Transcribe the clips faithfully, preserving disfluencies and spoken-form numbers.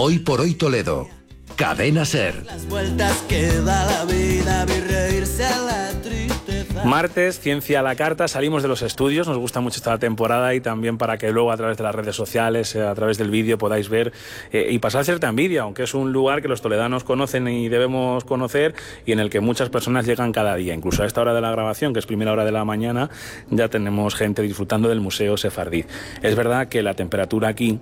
Hoy por hoy Toledo. Cadena SER. Las vueltas que da la vida, vi reírse a la tristeza. Martes, Ciencia a la Carta, salimos de los estudios, nos gusta mucho esta temporada y también para que luego a través de las redes sociales, a través del vídeo podáis ver eh, y pasar cierta envidia, aunque es un lugar que los toledanos conocen y debemos conocer y en el que muchas personas llegan cada día. Incluso a esta hora de la grabación, que es primera hora de la mañana, ya tenemos gente disfrutando del Museo Sefardí. Es verdad que la temperatura aquí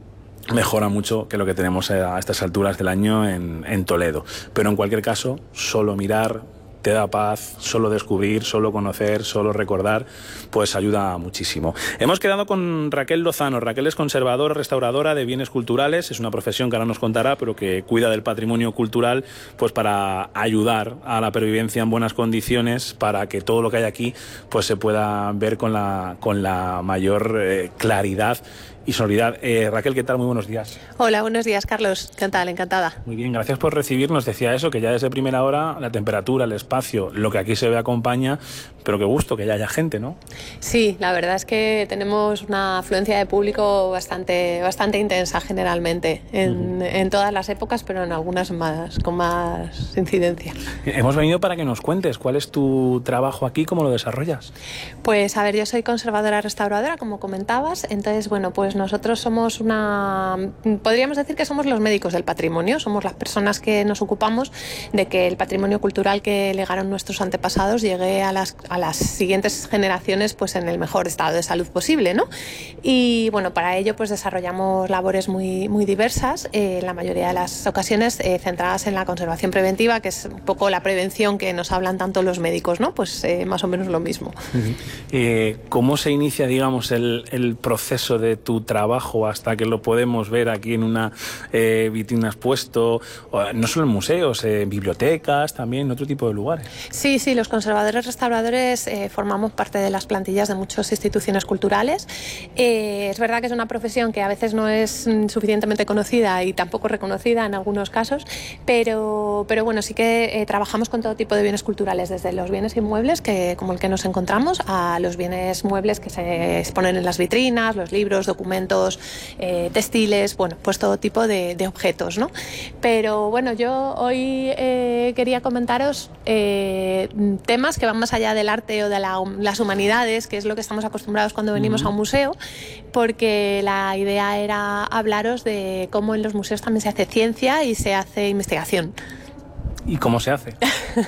mejora mucho que lo que tenemos a estas alturas del año en, en Toledo. Pero en cualquier caso, solo mirar te da paz, solo descubrir, solo conocer, solo recordar, pues ayuda muchísimo. Hemos quedado con Raquel Lozano. Raquel es conservadora, restauradora de bienes culturales, es una profesión que ahora nos contará, pero que cuida del patrimonio cultural pues para ayudar a la pervivencia en buenas condiciones, para que todo lo que hay aquí pues se pueda ver con la, con la mayor eh, claridad y sonoridad. Eh, Raquel, ¿qué tal? Muy buenos días. Hola, buenos días, Carlos. ¿Qué tal? Encantada. Muy bien, gracias por recibirnos. Decía eso, que ya desde primera hora la temperatura, el espacio, lo que aquí se ve acompaña, pero qué gusto que ya haya gente, ¿no? Sí, la verdad es que tenemos una afluencia de público bastante, bastante intensa generalmente, en, uh-huh. en todas las épocas, pero en algunas más, con más incidencia. Hemos venido para que nos cuentes cuál es tu trabajo aquí, cómo lo desarrollas. Pues a ver, yo soy conservadora restauradora, como comentabas, entonces, bueno, pues nosotros somos una... Podríamos decir que somos los médicos del patrimonio, somos las personas que nos ocupamos de que el patrimonio cultural que legaron nuestros antepasados llegue a las, a las siguientes generaciones pues en el mejor estado de salud posible, ¿no? Y bueno, para ello pues desarrollamos labores muy, muy diversas, eh, en la mayoría de las ocasiones eh, centradas en la conservación preventiva, que es un poco la prevención que nos hablan tanto los médicos, ¿no? Pues eh, más o menos lo mismo. Uh-huh. eh, ¿Cómo se inicia, digamos, el, el proceso de tu trabajo hasta que lo podemos ver aquí en una eh, vitrina expuesto, no solo en museos, en eh, bibliotecas, también en otro tipo de lugares? Sí, sí, los conservadores restauradores eh, formamos parte de las plantillas de muchas instituciones culturales. Eh, es verdad que es una profesión que a veces no es suficientemente conocida y tampoco reconocida en algunos casos, pero, pero bueno, sí que eh, trabajamos con todo tipo de bienes culturales, desde los bienes inmuebles, que, como el que nos encontramos, a los bienes muebles que se exponen en las vitrinas, los libros, documentos, Eh, textiles, bueno, pues todo tipo de, de objetos, ¿no? Pero bueno, yo hoy eh, quería comentaros eh, temas que van más allá del arte o de la, las humanidades, que es lo que estamos acostumbrados cuando venimos uh-huh. a un museo, porque la idea era hablaros de cómo en los museos también se hace ciencia y se hace investigación. ¿Y cómo se hace?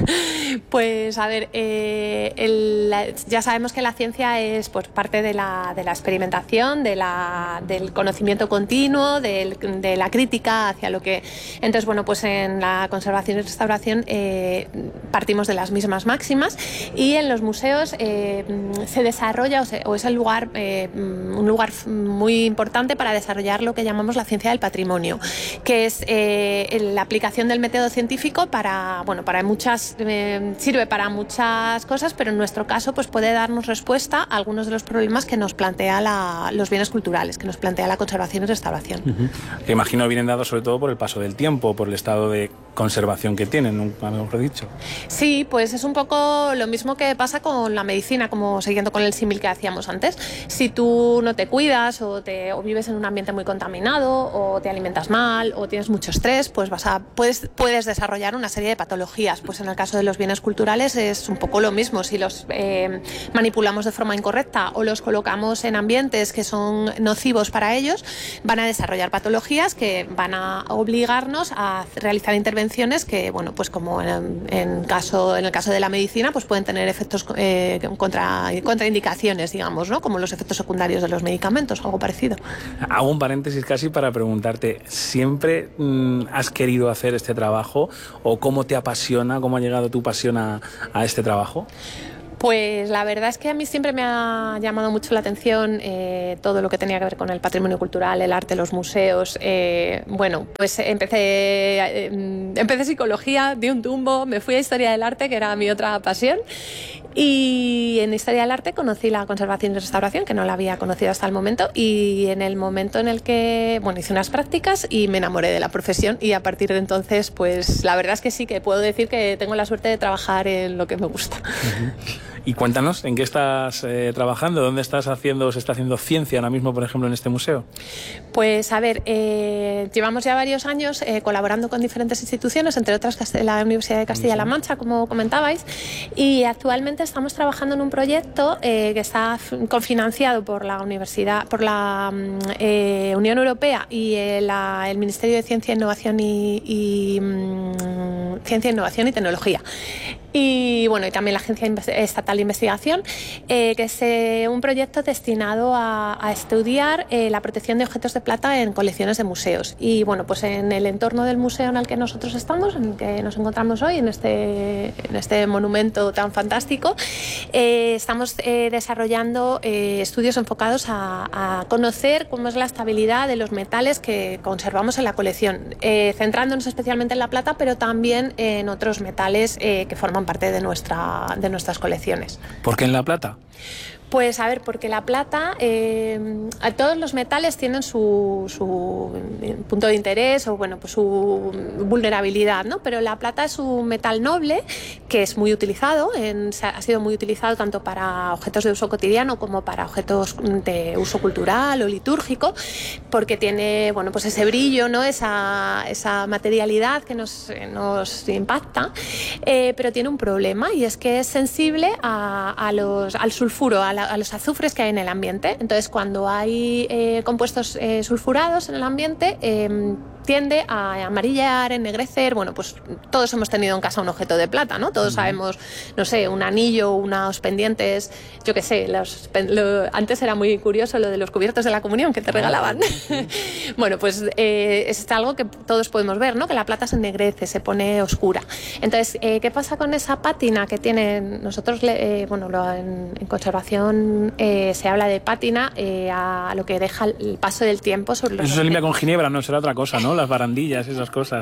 Pues a ver, eh, el, la, ya sabemos que la ciencia es pues, parte de la, de la experimentación, de la, del conocimiento continuo, del, de la crítica hacia lo que... Entonces, bueno, pues en la conservación y restauración eh, partimos de las mismas máximas y en los museos eh, se desarrolla o, se, o es el lugar, eh, un lugar muy importante para desarrollar lo que llamamos la ciencia del patrimonio, que es eh, la aplicación del método científico para Para, bueno, para muchas, eh, sirve para muchas cosas, pero en nuestro caso pues puede darnos respuesta a algunos de los problemas que nos plantea la, los bienes culturales, que nos plantea la conservación y restauración. Uh-huh. Que imagino vienen dados sobre todo por el paso del tiempo, por el estado de conservación que tienen, nunca mejor dicho. Sí, pues es un poco lo mismo que pasa con la medicina, como siguiendo con el símil que hacíamos antes. Si tú no te cuidas o, te, o vives en un ambiente muy contaminado o te alimentas mal o tienes mucho estrés, pues vas a, puedes, puedes desarrollar una serie de patologías. Pues en el caso de los bienes culturales es un poco lo mismo. Si los eh, manipulamos de forma incorrecta o los colocamos en ambientes que son nocivos para ellos, van a desarrollar patologías que van a obligarnos a realizar intervenciones que, bueno, pues como en, en, caso, en el caso de la medicina, pues pueden tener efectos eh, contra, contraindicaciones, digamos, ¿no? Como los efectos secundarios de los medicamentos, algo parecido. Hago un paréntesis casi para preguntarte, ¿siempre mmm, has querido hacer este trabajo o cómo te apasiona, cómo ha llegado tu pasión a, a este trabajo? Pues la verdad es que a mí siempre me ha llamado mucho la atención eh, todo lo que tenía que ver con el patrimonio cultural, el arte, los museos. Eh, bueno, pues empecé, eh, empecé psicología, di un tumbo, me fui a Historia del Arte, que era mi otra pasión. Y en Historia del Arte conocí la conservación y restauración, que no la había conocido hasta el momento, y en el momento en el que, bueno, hice unas prácticas y me enamoré de la profesión, y a partir de entonces, pues la verdad es que sí, que puedo decir que tengo la suerte de trabajar en lo que me gusta. Uh-huh. Y cuéntanos, ¿en qué estás eh, trabajando? ¿Dónde estás haciendo, se está haciendo ciencia ahora mismo, por ejemplo, en este museo? Pues a ver, eh, llevamos ya varios años eh, colaborando con diferentes instituciones, entre otras la Universidad de Castilla-La Mancha, como comentabais, y actualmente estamos trabajando en un proyecto eh, que está cofinanciado por la Universidad, por la eh, Unión Europea y eh, la, el Ministerio de Ciencia, Innovación y, y mm, Ciencia, Innovación y Tecnología. Y bueno, y también la Agencia Estatal de Investigación, eh, que es eh, un proyecto destinado a, a estudiar eh, la protección de objetos de plata en colecciones de museos. Y bueno, pues en el entorno del museo en el que nosotros estamos, en el que nos encontramos hoy, en este, en este monumento tan fantástico, eh, estamos eh, desarrollando eh, estudios enfocados a, a conocer cómo es la estabilidad de los metales que conservamos en la colección, eh, centrándonos especialmente en la plata, pero también en otros metales eh, que forman parte de, nuestra, de nuestras colecciones. ¿Por qué en la plata? Pues a ver, porque la plata, eh, a todos los metales tienen su, su punto de interés o bueno, pues su vulnerabilidad, ¿no? Pero la plata es un metal noble que es muy utilizado, en, ha sido muy utilizado tanto para objetos de uso cotidiano como para objetos de uso cultural o litúrgico, porque tiene, bueno, pues ese brillo, ¿no? Esa, esa materialidad que nos, nos impacta, eh, pero tiene un problema y es que es sensible a, a los, al sulfuro, a a los azufres que hay en el ambiente. Entonces, cuando hay eh, compuestos eh, sulfurados en el ambiente, eh, tiende a amarillar, ennegrecer. Bueno, pues todos hemos tenido en casa un objeto de plata, ¿no? Todos uh-huh. sabemos, no sé, un anillo, unos pendientes, yo qué sé, los, lo, antes era muy curioso lo de los cubiertos de la comunión que te regalaban. Uh-huh. Bueno, pues eh, es algo que todos podemos ver, ¿no? Que la plata se ennegrece, se pone oscura. Entonces, eh, ¿qué pasa con esa pátina que tienen? Nosotros, eh, bueno, lo, en, en conservación eh, se habla de pátina eh, a lo que deja el paso del tiempo sobre los... Eso se limpia con ginebra, no será otra cosa, ¿no? Las barandillas, esas cosas.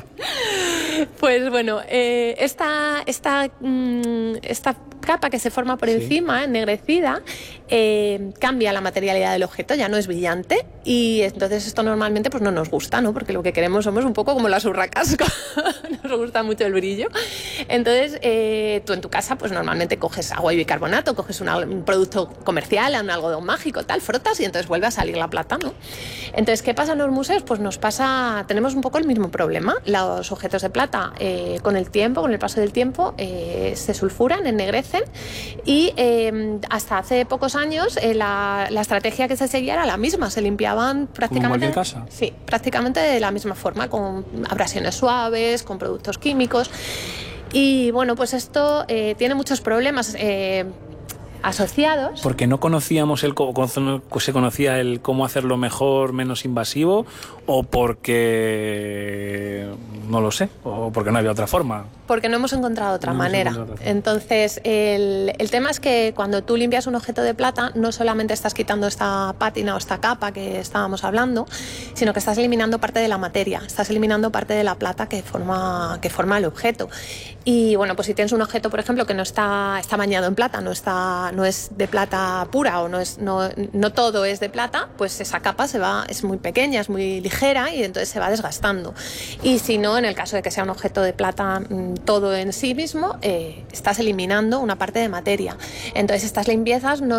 Pues bueno, eh, esta, esta, mmm, esta capa que se forma por sí. encima, ennegrecida, eh, cambia la materialidad del objeto, ya no es brillante y entonces esto normalmente pues no nos gusta, ¿no? Porque lo que queremos somos un poco como las urracas, nos gusta mucho el brillo. Entonces eh, tú en tu casa pues normalmente coges agua y bicarbonato, coges una, un producto comercial, un algodón mágico, tal, frotas y entonces vuelve a salir la plata, ¿no? Entonces, ¿qué pasa en los museos? Pues nos pasa, tenemos un poco el mismo problema. Los objetos de plata eh, con el tiempo, con el paso del tiempo, eh, se sulfuran, ennegrecen y eh, hasta hace pocos años eh, la, la estrategia que se seguía era la misma, se limpiaban prácticamente, ¿como en casa? Sí, prácticamente de la misma forma, con abrasiones suaves, con productos químicos y bueno, pues esto eh, tiene muchos problemas eh, asociados. Porque no conocíamos el se conocía el cómo hacerlo mejor, menos invasivo, o porque no lo sé, o porque no había otra forma. Porque no hemos encontrado otra no manera. Encontrado otra forma. Entonces, el, el tema es que cuando tú limpias un objeto de plata, no solamente estás quitando esta pátina o esta capa que estábamos hablando, sino que estás eliminando parte de la materia, estás eliminando parte de la plata que forma, que forma el objeto. Y bueno, pues si tienes un objeto, por ejemplo, que no está, está bañado en plata, no está, no es de plata pura o no es, no, no todo es de plata, pues esa capa se va, es muy pequeña, es muy ligera y entonces se va desgastando. Y si no, en el caso de que sea un objeto de plata todo en sí mismo, eh, estás eliminando una parte de materia. Entonces estas limpiezas no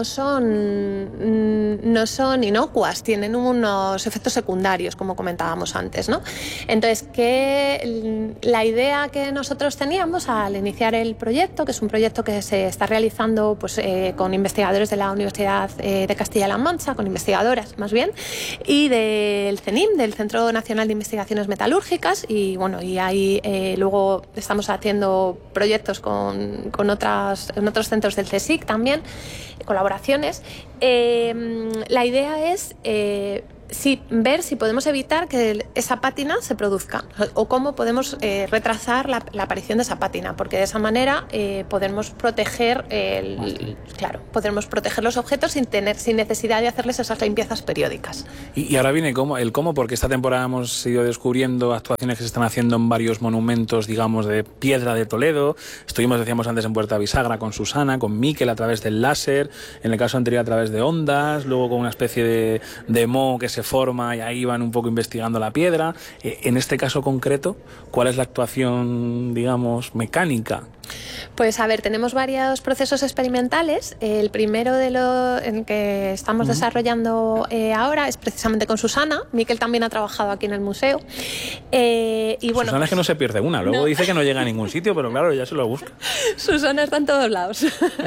son, no son inocuas, tienen unos efectos secundarios, como comentábamos antes, ¿no? Entonces, que la idea que nosotros teníamos al iniciar el proyecto, que es un proyecto que se está realizando pues, eh, con investigadores de la Universidad eh, de Castilla-La Mancha, con investigadoras más bien, y del CENIM, del Centro Nacional de Investigaciones Metalúrgicas, y bueno, y ahí eh, luego estamos haciendo proyectos con, con otras, en otros centros del CSIC también, colaboraciones. Eh, la idea es eh, sí, ver si podemos evitar que esa pátina se produzca o cómo podemos eh, retrasar la, la aparición de esa pátina, porque de esa manera eh, podemos proteger el, claro, podremos proteger los objetos sin tener, sin necesidad de hacerles esas limpiezas periódicas. Y, y ahora viene cómo, el cómo, porque esta temporada hemos ido descubriendo actuaciones que se están haciendo en varios monumentos, digamos, de piedra de Toledo. Estuvimos, decíamos antes, en Puerta Bisagra con Susana, con Miquel a través del láser, en el caso anterior a través de ondas, luego con una especie de, de moho que se forma y ahí van un poco investigando la piedra. Eh, en este caso concreto, ¿cuál es la actuación, digamos, mecánica? Pues a ver, tenemos varios procesos experimentales. El primero de lo en que estamos uh-huh. desarrollando eh, ahora es precisamente con Susana. Miquel también ha trabajado aquí en el museo. Eh, y bueno, Susana es que no se pierde una, luego no. dice que no llega a ningún sitio, pero claro, ya se lo busca. Susana está en todos lados.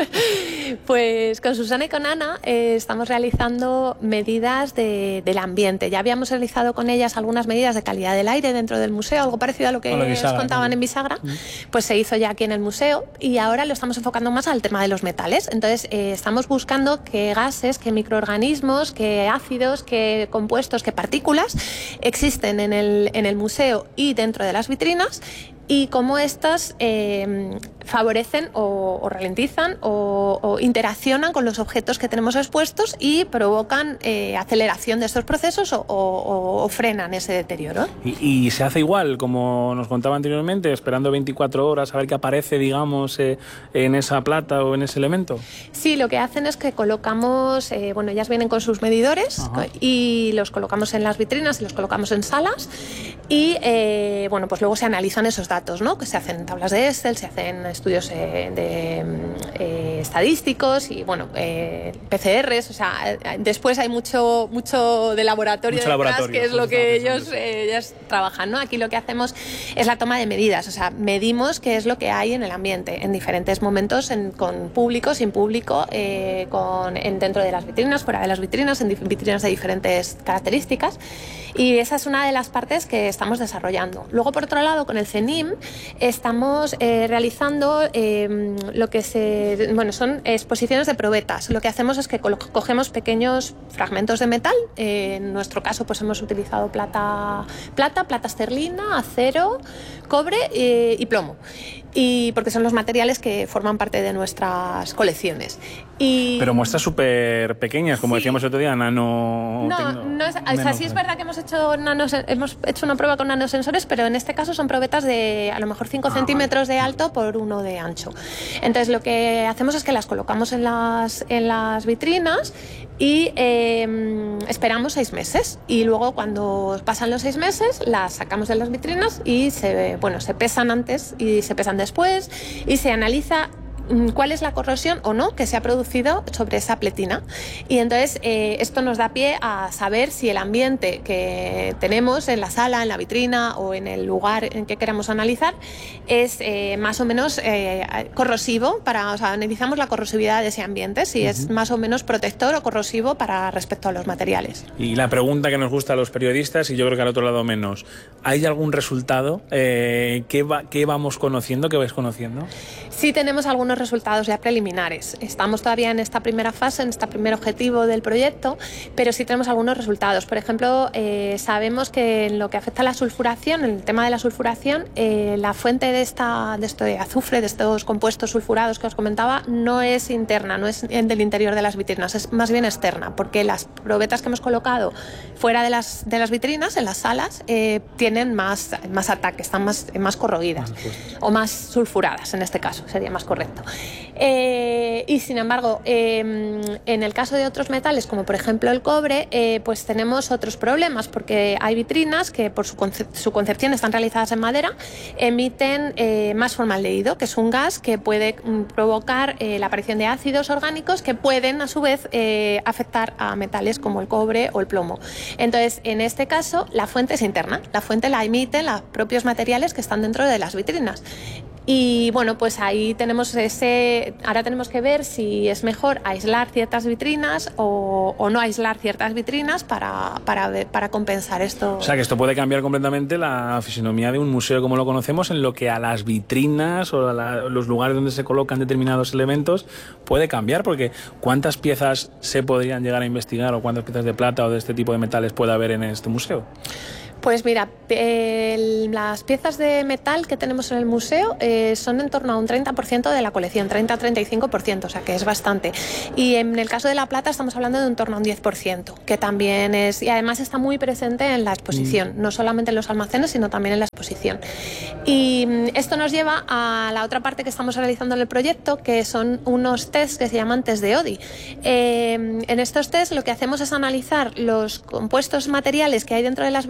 Pues con Susana y con Ana eh, estamos realizando medidas de, del ambiente. Ya habíamos realizado con ellas algunas medidas de calidad del aire dentro del museo, algo parecido a lo que os Bisagra, contaban ¿no? en Bisagra, mm. pues se hizo ya aquí en el museo y ahora lo estamos enfocando más al tema de los metales. Entonces eh, estamos buscando qué gases, qué microorganismos, qué ácidos, qué compuestos, qué partículas existen en el, en el museo y dentro de las vitrinas, y cómo estas eh, favorecen o, o ralentizan o, o interaccionan con los objetos que tenemos expuestos y provocan eh, aceleración de estos procesos o, o, o frenan ese deterioro. ¿Y, ¿Y se hace igual, como nos contaba anteriormente, esperando veinticuatro horas a ver qué aparece, digamos, eh, en esa plata o en ese elemento? Sí, lo que hacen es que colocamos, eh, bueno, ellas vienen con sus medidores. Ajá. Y los colocamos en las vitrinas y los colocamos en salas y, eh, bueno, pues luego se analizan esos datos. ¿no? Que se hacen tablas de Excel, se hacen estudios eh, de, eh, estadísticos y bueno, eh, P C Rs, o sea, después hay mucho, mucho de laboratorio mucho detrás, laboratorio, que es lo que ellos, eh, ellos trabajan, ¿no? Aquí lo que hacemos es la toma de medidas, o sea, medimos qué es lo que hay en el ambiente, en diferentes momentos, en, con público, sin público, eh, con, en, dentro de las vitrinas, fuera de las vitrinas, en vitrinas de diferentes características, y esa es una de las partes que estamos desarrollando. Luego, por otro lado, con el CENIM estamos eh, realizando eh, lo que se, bueno, son exposiciones de probetas. Lo que hacemos es que cogemos pequeños fragmentos de metal. Eh, en nuestro caso, pues hemos utilizado plata, plata, plata esterlina, acero, cobre eh, y plomo. Y porque son los materiales que forman parte de nuestras colecciones. Y... Pero muestras súper pequeñas, como sí. decíamos el otro día, nano... No, tecno... no es, o sea, sí es verdad que hemos hecho, nanos, hemos hecho una prueba con nanosensores, pero en este caso son probetas de a lo mejor cinco ah, centímetros vale. de alto por uno de ancho. Entonces lo que hacemos es que las colocamos en las, en las vitrinas y eh, esperamos seis meses. Y luego cuando pasan los seis meses las sacamos de las vitrinas y se, bueno, se pesan antes y se pesan después y se analiza cuál es la corrosión o no que se ha producido sobre esa pletina. Y entonces eh, esto nos da pie a saber si el ambiente que tenemos en la sala, en la vitrina o en el lugar en que queramos analizar es eh, más o menos eh, corrosivo, para, o sea, analizamos la corrosividad de ese ambiente, si uh-huh. es más o menos protector o corrosivo para respecto a los materiales. Y la pregunta que nos gusta a los periodistas, y yo creo que al otro lado menos, ¿hay algún resultado? Eh, ¿qué, va, ¿Qué vamos conociendo? ¿Qué vais conociendo? Sí tenemos algunos resultados ya preliminares. Estamos todavía en esta primera fase, en este primer objetivo del proyecto, pero sí tenemos algunos resultados. Por ejemplo, eh, sabemos que en lo que afecta a la sulfuración, en el tema de la sulfuración, eh, la fuente de, esta, de este azufre, de estos compuestos sulfurados que os comentaba, no es interna, no es del interior de las vitrinas, es más bien externa, porque las probetas que hemos colocado fuera de las, de las vitrinas, en las salas, eh, tienen más, más ataque, están más, más corroídas o más sulfuradas en este caso. Sería más correcto. Eh, y sin embargo, eh, en el caso de otros metales, como por ejemplo el cobre, eh, pues tenemos otros problemas, porque hay vitrinas que por su, concep- su concepción están realizadas en madera, emiten eh, más formaldehído, que es un gas que puede mm, provocar eh, la aparición de ácidos orgánicos que pueden a su vez eh, afectar a metales como el cobre o el plomo. Entonces, en este caso, la fuente es interna, la fuente la emiten los propios materiales que están dentro de las vitrinas. Y bueno, pues ahí tenemos ese... Ahora tenemos que ver si es mejor aislar ciertas vitrinas o, o no aislar ciertas vitrinas para, para, ver, para compensar esto. O sea, que esto puede cambiar completamente la fisonomía de un museo como lo conocemos, en lo que a las vitrinas o a la, los lugares donde se colocan determinados elementos puede cambiar, porque ¿cuántas piezas se podrían llegar a investigar o cuántas piezas de plata o de este tipo de metales puede haber en este museo? Pues mira, el, las piezas de metal que tenemos en el museo eh, son en torno a un treinta por ciento de la colección, treinta a treinta y cinco por ciento, o sea que es bastante. Y en el caso de la plata estamos hablando de un torno a un diez por ciento, que también es... Y además está muy presente en la exposición, mm. no solamente en los almacenes, sino también en la exposición. Y esto nos lleva a la otra parte que estamos realizando en el proyecto, que son unos test que se llaman test de O D I. Eh, en estos test lo que hacemos es analizar los compuestos materiales que hay dentro de las vitrinas,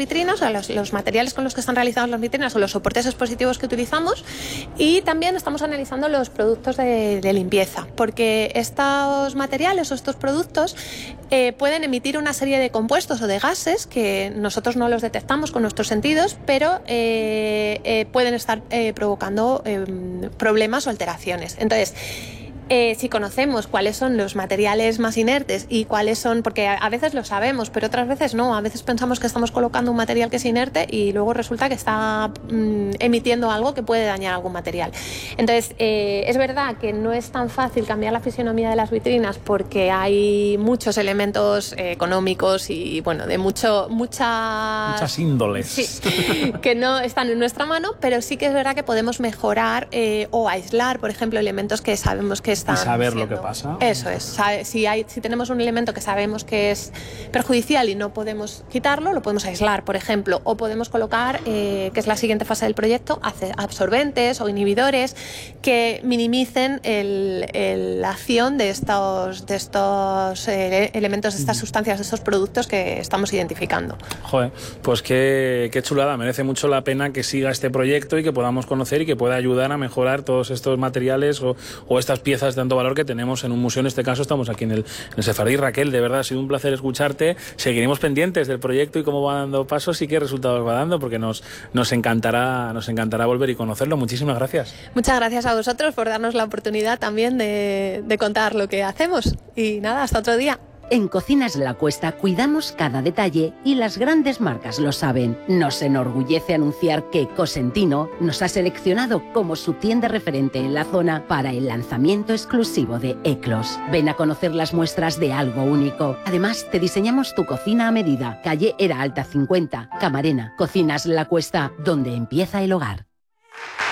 estructura, los, los materiales con los que están realizadas las vitrinas o los soportes expositivos que utilizamos, y también estamos analizando los productos de, de limpieza, porque estos materiales o estos productos eh, pueden emitir una serie de compuestos o de gases que nosotros no los detectamos con nuestros sentidos, pero eh, eh, pueden estar eh, provocando eh, problemas o alteraciones. Entonces, Eh, si conocemos cuáles son los materiales más inertes y cuáles son, porque a, a veces lo sabemos, pero otras veces no, a veces pensamos que estamos colocando un material que es inerte y luego resulta que está mm, emitiendo algo que puede dañar algún material. Entonces, eh, es verdad que no es tan fácil cambiar la fisonomía de las vitrinas porque hay muchos elementos eh, económicos y, bueno, de mucho, muchas... Muchas índoles. Sí, que no están en nuestra mano, pero sí que es verdad que podemos mejorar eh, o aislar, por ejemplo, elementos que sabemos que están y saber siendo... lo que pasa. Eso es. Sabe, si, hay, si tenemos un elemento que sabemos que es perjudicial y no podemos quitarlo, lo podemos aislar, por ejemplo, o podemos colocar, eh, que es la siguiente fase del proyecto, absorbentes o inhibidores que minimicen el, el, la acción de estos, de estos eh, elementos, de estas sustancias, de estos productos que estamos identificando. Joder, pues qué, qué chulada. Merece mucho la pena que siga este proyecto y que podamos conocer y que pueda ayudar a mejorar todos estos materiales o, o estas piezas de tanto valor que tenemos en un museo. En este caso estamos aquí en el, en el Sefardí. Raquel, de verdad ha sido un placer escucharte. Seguiremos pendientes del proyecto y cómo va dando pasos y qué resultados va dando, porque nos, nos, encantará, nos encantará volver y conocerlo. Muchísimas gracias. Muchas gracias a vosotros por darnos la oportunidad también de, de contar lo que hacemos. Y nada, hasta otro día. En Cocinas La Cuesta cuidamos cada detalle y las grandes marcas lo saben. Nos enorgullece anunciar que Cosentino nos ha seleccionado como su tienda referente en la zona para el lanzamiento exclusivo de Eclos. Ven a conocer las muestras de algo único. Además, te diseñamos tu cocina a medida. Calle Era Alta cincuenta, Camarena. Cocinas La Cuesta, donde empieza el hogar.